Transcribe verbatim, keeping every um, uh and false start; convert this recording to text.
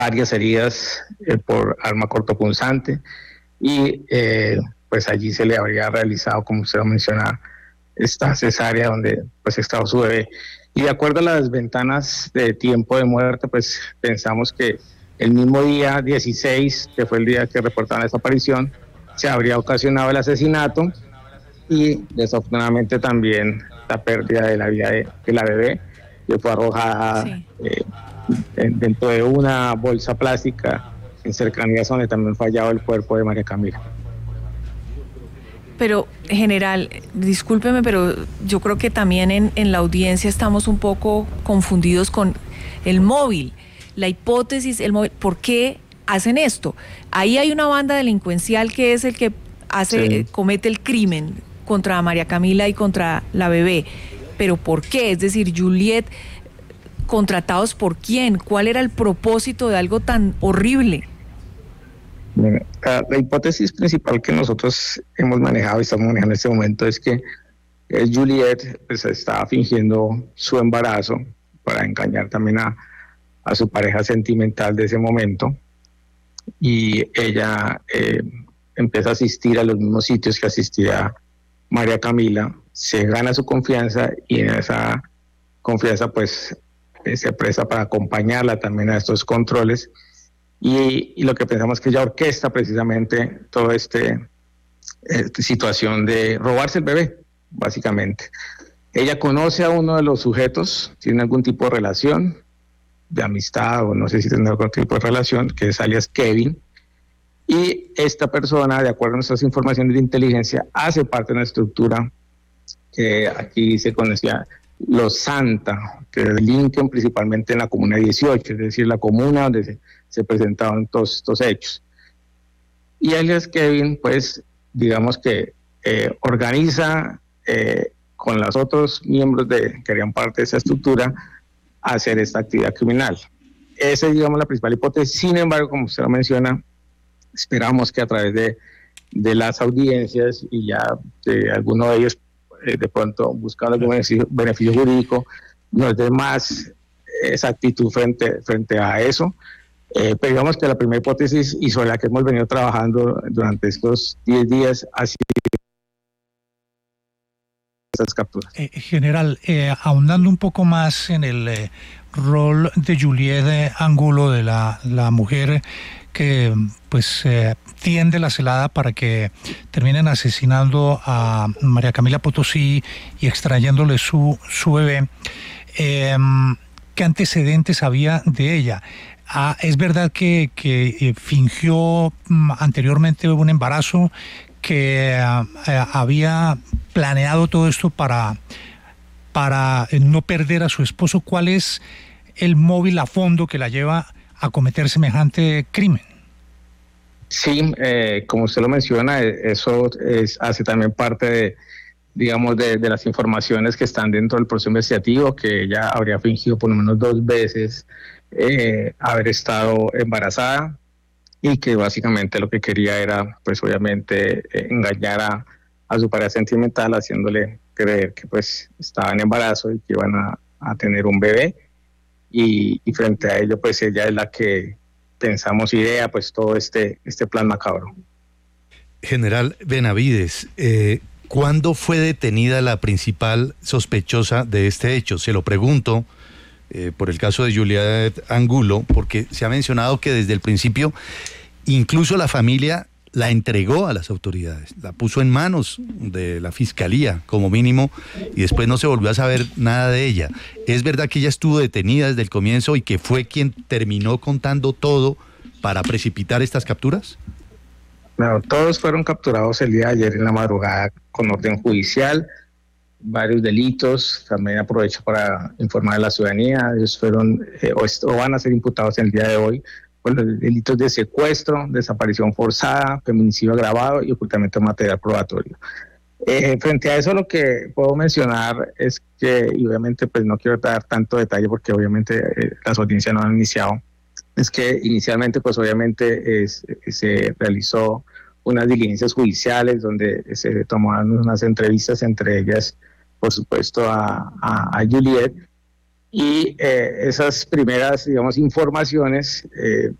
varias heridas eh, por arma cortopunzante y eh, pues allí se le habría realizado, como usted lo menciona, esta cesárea donde pues estaba su bebé. Y de acuerdo a las ventanas de tiempo de muerte, pues pensamos que el mismo día dieciséis, que fue el día que reportaron la desaparición, se habría ocasionado el asesinato y desafortunadamente también la pérdida de la vida de, de la bebé, que fue arrojada sí. eh, dentro de una bolsa plástica en cercanías donde también fue hallado el cuerpo de María Camila. Pero, general, discúlpeme, pero yo creo que también en, en la audiencia estamos un poco confundidos con el móvil, la hipótesis, el móvil. ¿Por qué hacen esto? Ahí hay una banda delincuencial que es el que hace, sí. eh, comete el crimen contra María Camila y contra la bebé. ¿Pero por qué? Es decir, Juliet, ¿contratados por quién? ¿Cuál era el propósito de algo tan horrible? Bueno, la, la hipótesis principal que nosotros hemos manejado y estamos manejando en este momento es que eh, Juliet pues, estaba fingiendo su embarazo para engañar también a, a su pareja sentimental de ese momento, y ella eh, empieza a asistir a los mismos sitios que asistía María Camila, se gana su confianza y en esa confianza pues eh, se presta para acompañarla también a estos controles. Y, y lo que pensamos es que ella orquesta precisamente toda este, esta situación de robarse el bebé, básicamente. Ella conoce a uno de los sujetos, tiene algún tipo de relación, de amistad o no sé si tiene algún tipo de relación, que es alias Kevin, y esta persona, de acuerdo a nuestras informaciones de inteligencia, hace parte de una estructura que aquí se conocía Los Santa, que delinquen principalmente en la comuna dieciocho, es decir, la comuna donde se, se presentaban todos estos hechos. Y alias Kevin, pues, digamos que eh, organiza eh, con los otros miembros de, que harían parte de esa estructura, hacer esta actividad criminal. Esa es, digamos, la principal hipótesis. Sin embargo, como usted lo menciona, esperamos que a través de, de las audiencias y ya de alguno de ellos de pronto buscando algún beneficio, beneficio jurídico, nos dé más exactitud frente, frente a eso. Eh, pero digamos que la primera hipótesis y sobre la que hemos venido trabajando durante estos diez días ha sido estas capturas. Eh, general, eh, ahondando un poco más en el eh, rol de Juliet Angulo, de la, la mujer que pues eh, tiende la celada para que terminen asesinando a María Camila Potosí y extrayéndole su, su bebé. Eh, ¿Qué antecedentes había de ella? Ah, ¿es verdad que, que eh, fingió mm, anteriormente un embarazo, que eh, había planeado todo esto para, para no perder a su esposo? ¿Cuál es el móvil a fondo que la lleva a cometer semejante crimen? Sí, eh, como usted lo menciona, eso es, hace también parte de, digamos, de, de las informaciones que están dentro del proceso investigativo, que ella habría fingido por lo menos dos veces eh, haber estado embarazada y que básicamente lo que quería era, pues obviamente, eh, engañar a, a su pareja sentimental, haciéndole creer que pues estaba en embarazo y que iban a, a tener un bebé, y, y frente a ello pues ella es la que pensamos idea pues todo este, este plan macabro. General Benavides, eh, ¿cuándo fue detenida la principal sospechosa de este hecho? Se lo pregunto eh, por el caso de Juliet Angulo, porque se ha mencionado que desde el principio incluso la familia la entregó a las autoridades, la puso en manos de la fiscalía como mínimo, y después no se volvió a saber nada de ella. ¿Es verdad que ella estuvo detenida desde el comienzo y que fue quien terminó contando todo para precipitar estas capturas? No, todos fueron capturados el día de ayer en la madrugada con orden judicial, varios delitos. También aprovecho para informar a la ciudadanía, ellos fueron eh, o, o van a ser imputados el día de hoy por los delitos de secuestro, desaparición forzada, feminicidio agravado y ocultamiento de material probatorio. Eh, frente a eso, lo que puedo mencionar es que, y obviamente pues no quiero dar tanto detalle porque obviamente eh, las audiencias no han iniciado, es que inicialmente pues obviamente es, se realizó unas diligencias judiciales donde se tomaron unas entrevistas, entre ellas por supuesto a, a, a Juliet, y eh, esas primeras, digamos, informaciones eh,